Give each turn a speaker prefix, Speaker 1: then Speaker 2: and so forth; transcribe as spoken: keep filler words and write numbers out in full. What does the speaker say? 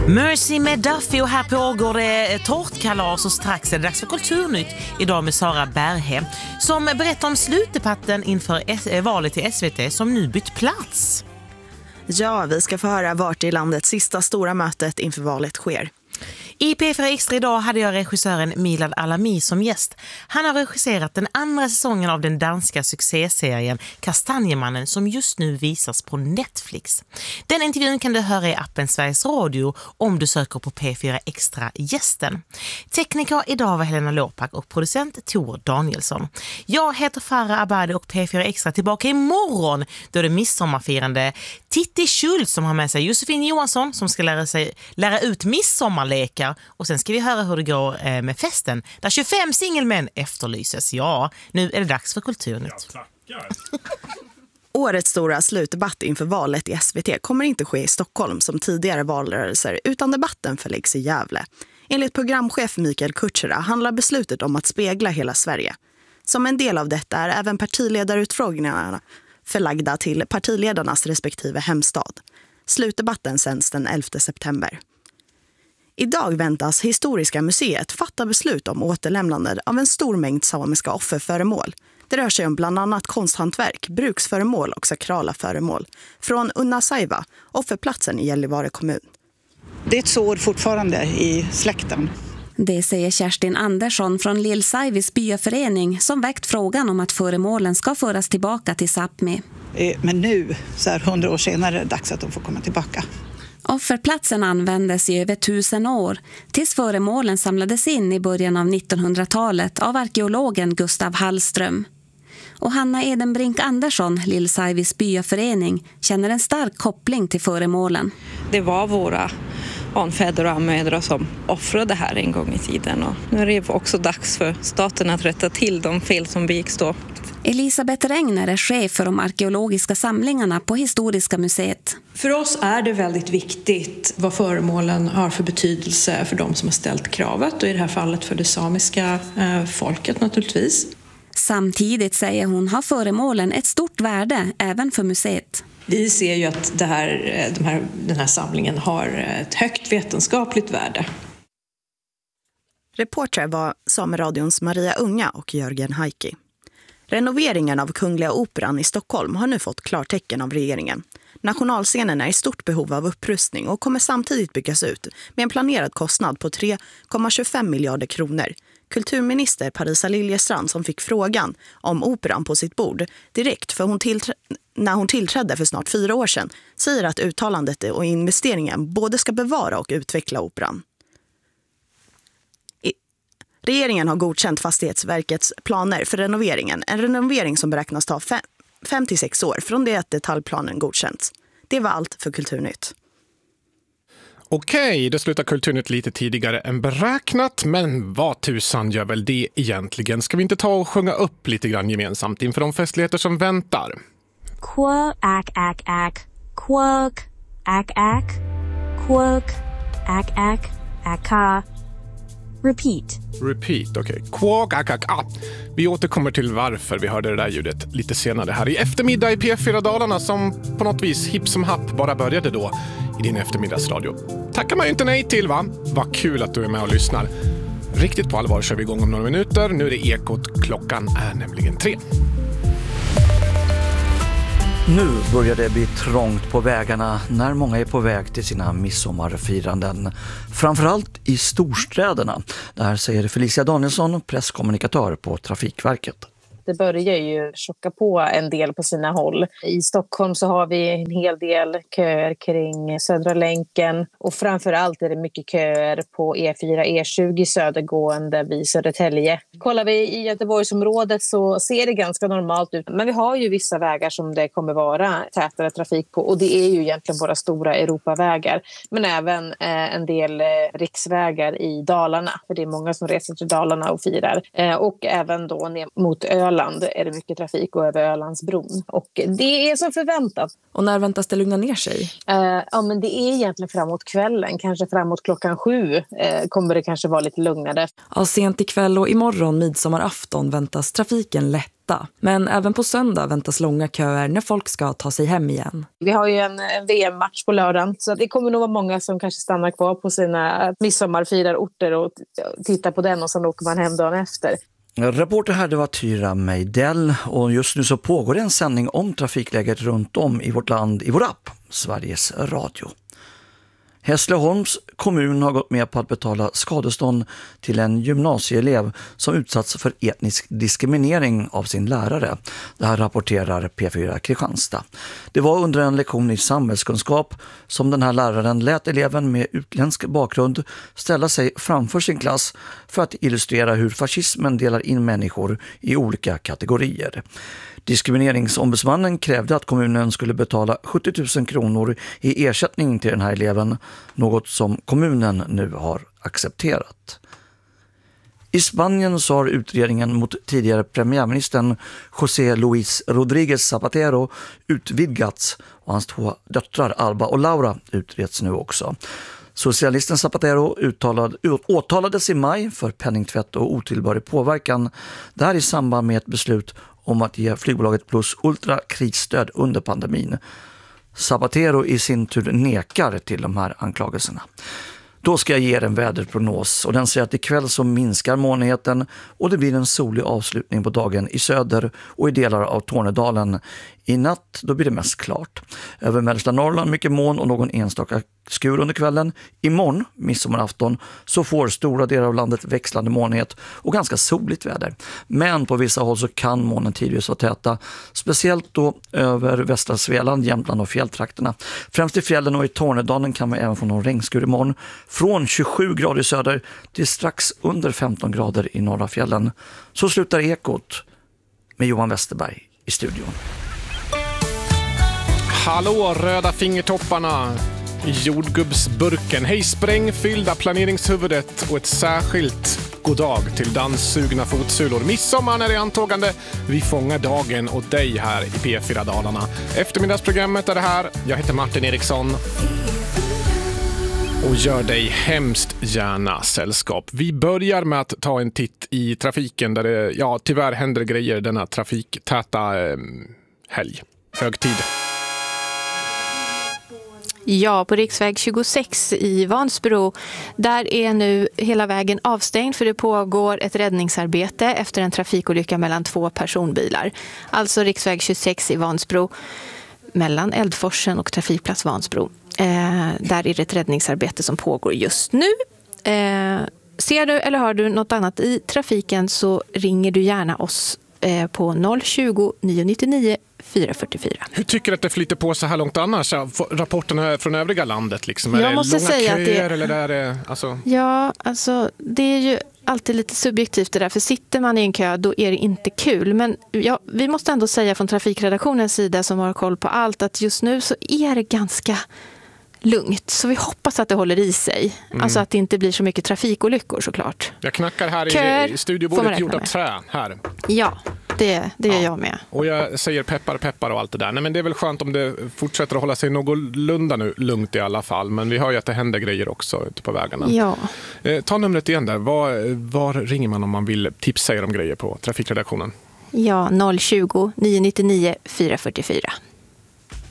Speaker 1: Mercy med Duffy, och här pågår det tårtkalas och strax är det dags för Kulturnytt idag med Sara Berhe som berättar om slutdebatten inför valet till S V T som nu bytt plats.
Speaker 2: Ja, vi ska få höra vart i landets sista stora mötet inför valet sker.
Speaker 1: I P fyra Extra idag hade jag regissören Milad Alami som gäst. Han har regisserat den andra säsongen av den danska succéserien Kastanjemannen som just nu visas på Netflix. Den intervjun kan du höra i appen Sveriges Radio om du söker på P fyra Extra gästen. Tekniker idag var Helena Låpak och producent Tor Danielsson. Jag heter Farah Abadi och P fyra Extra tillbaka imorgon då är det midsommarfirande Titti Schultz som har med sig Josefin Johansson som ska lära, sig, lära ut midsommarlekar. Och sen ska vi höra hur det går med festen där tjugofem singelmän efterlyses. Ja, nu är det dags för Kulturnytt.
Speaker 3: Ja, tackar.
Speaker 2: Årets stora slutdebatt inför valet i S V T kommer inte ske i Stockholm som tidigare valrörelser utan debatten förläggs i Gävle. Enligt programchef Mikael Kutschera handlar beslutet om att spegla hela Sverige. Som en del av detta är även partiledarutfrågningarna förlagda till partiledarnas respektive hemstad. Slutdebatten sänds den elfte september. Idag väntas Historiska museet fatta beslut om återlämnande av en stor mängd samiska offerföremål. Det rör sig om bland annat konsthantverk, bruksföremål och sakrala föremål från Unnasaiva, offerplatsen i Gällivare kommun.
Speaker 4: Det är ett sår fortfarande i släkten.
Speaker 5: Det säger Kerstin Andersson från Lillsaivis byaförening som väckt frågan om att föremålen ska föras tillbaka till Sápmi.
Speaker 4: Men nu, så här hundra år senare, är det dags att de får komma tillbaka.
Speaker 5: Offerplatsen användes i över tusen år tills föremålen samlades in i början av nittonhundratalet av arkeologen Gustav Hallström. Och Hanna Edenbrink Andersson, Lillsaivis byaförening, känner en stark koppling till föremålen.
Speaker 6: Det var våra anfäder och anmödrar som offrade här en gång i tiden. Och nu är det också dags för staten att rätta till de fel som begicks då.
Speaker 5: Elisabeth Regner är chef för de arkeologiska samlingarna på Historiska museet.
Speaker 7: För oss är det väldigt viktigt vad föremålen har för betydelse för de som har ställt kravet. Och i det här fallet för det samiska eh, folket naturligtvis.
Speaker 5: Samtidigt, säger hon, har föremålen ett stort värde även för museet.
Speaker 7: Vi ser ju att det här, de här, den här samlingen har ett högt vetenskapligt värde.
Speaker 2: Reporter var Sameradions Maria Unga och Jörgen Heiki. Renoveringen av Kungliga Operan i Stockholm har nu fått klartecken av regeringen. Nationalscenen är i stort behov av upprustning och kommer samtidigt byggas ut med en planerad kostnad på tre komma tjugofem miljarder kronor. Kulturminister Parisa Liljestrand som fick frågan om operan på sitt bord direkt för hon tillträ- när hon tillträdde för snart fyra år sedan säger att uttalandet och investeringen både ska bevara och utveckla operan. Regeringen har godkänt Fastighetsverkets planer för renoveringen. En renovering som beräknas ta fem, fem till sex år från det att detaljplanen godkänts. Det var allt för Kulturnytt.
Speaker 3: Okej, det slutar Kulturnytt lite tidigare än beräknat, men vad tusan gör väl det egentligen? Ska vi inte ta och sjunga upp lite grann gemensamt inför de festligheter som väntar?
Speaker 8: Quirk, ack, ack, ack. Quirk, ack, ack. Quirk, ack, ack, acka. Repeat.
Speaker 3: Repeat, okej. Okay. Quack, ack, ack, ah. Vi återkommer till varför vi hörde det där ljudet lite senare här i eftermiddag i P fyra Dalarna som på något vis hipp som happ bara började då i din eftermiddagsradio. Tackar man ju inte nej till, va? Vad kul att du är med och lyssnar. Riktigt på allvar kör vi igång om några minuter. Nu är det Ekot, klockan är nämligen tre.
Speaker 9: Nu börjar det bli trångt på vägarna när många är på väg till sina midsommarfiranden. Framförallt i storstäderna. Det här säger Felicia Danielsson, presskommunikatör på Trafikverket.
Speaker 10: Det börjar ju tjocka på en del på sina håll. I Stockholm så har vi en hel del köer kring Södra länken. Och framförallt är det mycket köer på E fyra E tjugo södergående vid Södertälje. Kollar vi i Göteborgsområdet så ser det ganska normalt ut. Men vi har ju vissa vägar som det kommer vara tätare trafik på. Och det är ju egentligen våra stora Europavägar. Men även eh, en del eh, riksvägar i Dalarna. För det är många som reser till Dalarna och firar. Eh, och även då ner mot Öland Öland är det mycket trafik och över Ölandsbron. Och det är som förväntat.
Speaker 11: Och när väntas det lugna ner sig?
Speaker 10: Uh, ja, men det är egentligen framåt kvällen. Kanske framåt klockan sju uh, kommer det kanske vara lite lugnare.
Speaker 11: Ja, sent ikväll och imorgon midsommarafton väntas trafiken lätta. Men även på söndag väntas långa köer när folk ska ta sig hem igen.
Speaker 10: Vi har ju en, en V M-match på lördagen. Så det kommer nog vara många som kanske stannar kvar på sina midsommarfirarorter och tittar på den och sen åker man hem dagen efter.
Speaker 9: Reporter här, det var Tyra Meidell, och just nu så pågår en sändning om trafikläget runt om i vårt land i vår app, Sveriges Radio. Hässleholms kommun har gått med på att betala skadestånd till en gymnasieelev som utsatts för etnisk diskriminering av sin lärare. Det här rapporterar P fyra Kristianstad. Det var under en lektion i samhällskunskap som den här läraren lät eleven med utländsk bakgrund ställa sig framför sin klass för att illustrera hur fascismen delar in människor i olika kategorier. Diskrimineringsombudsmannen krävde att kommunen skulle betala sjuttio tusen kronor i ersättning till den här eleven, något som kommunen nu har accepterat. I Spanien så har utredningen mot tidigare premiärministern José Luis Rodríguez Zapatero utvidgats och hans två döttrar Alba och Laura utreds nu också. Socialisten Zapatero uttalad, åtalades i maj för penningtvätt och otillbörlig påverkan, där i samband med ett beslut om att ge flygbolaget Plus Ultra krisstöd under pandemin. Zapatero i sin tur nekar till de här anklagelserna. Då ska jag ge er en väderprognos och den säger att ikväll så minskar molnigheten och det blir en solig avslutning på dagen i söder och i delar av Tornedalen. I natt då blir det mest klart. Över mellersta Norrland mycket moln och någon enstaka skur under kvällen. Imorgon, midsommarafton, så får stora delar av landet växlande molnighet och ganska soligt väder. Men på vissa håll så kan molnen tidvis vara täta. Speciellt då över västra Svealand, Jämtland och fjälltrakterna. Främst i fjällen och i Tornedalen kan man även få någon regnskur imorgon. Från tjugosju grader i söder till strax under femton grader i norra fjällen. Så slutar Ekot med Johan Westerberg i studion.
Speaker 3: Hallå röda fingertopparna i jordgubbsburken. Hej sprängfyllda planeringshuvudet och ett särskilt god dag till danssugna fotsulor. Midsommar är i antågande. Vi fångar dagen och dig här i P fyra Dalarna. Eftermiddagsprogrammet är det här. Jag heter Martin Eriksson och gör dig hemskt gärna sällskap. Vi börjar med att ta en titt i trafiken där det ja, tyvärr händer grejer denna trafiktäta eh, helg. Högtid.
Speaker 12: Ja, på riksväg tjugosex i Vansbro, där är nu hela vägen avstängd för det pågår ett räddningsarbete efter en trafikolycka mellan två personbilar. Alltså riksväg tjugosex i Vansbro mellan Eldforsen och trafikplats Vansbro. Eh, där är det ett räddningsarbete som pågår just nu. Eh, ser du eller hör du något annat i trafiken så ringer du gärna oss eh, på noll tjugo, nio nittionio, fyra fyrtiofyra.
Speaker 3: Hur tycker du att det flyter på så här långt annars? Rapporterna från övriga landet liksom. Är
Speaker 12: Jag
Speaker 3: det
Speaker 12: måste
Speaker 3: långa
Speaker 12: säga
Speaker 3: köer
Speaker 12: att det...
Speaker 3: eller där är, alltså...
Speaker 12: Ja, alltså det är ju alltid lite subjektivt det där. För sitter man i en kö då är det inte kul. Men ja, vi måste ändå säga från trafikredaktionens sida som har koll på allt att just nu så är det ganska lugnt. Så vi hoppas att det håller i sig. Mm. Alltså att det inte blir så mycket trafikolyckor såklart.
Speaker 3: Jag knackar här
Speaker 12: Köer,
Speaker 3: i studiobordet gjort av trä här.
Speaker 12: Ja, det, det är ja. jag med.
Speaker 3: Och jag säger peppar, peppar och allt det där. Nej, men det är väl skönt om det fortsätter att hålla sig någorlunda nu, lugnt i alla fall. Men vi hör ju att det händer grejer också ute på vägarna.
Speaker 12: Ja.
Speaker 3: Eh, ta numret igen där. Var, var ringer man om man vill tipsa er om grejer på trafikredaktionen?
Speaker 12: Ja, noll tjugo, nio nittionio, fyra fyrtiofyra.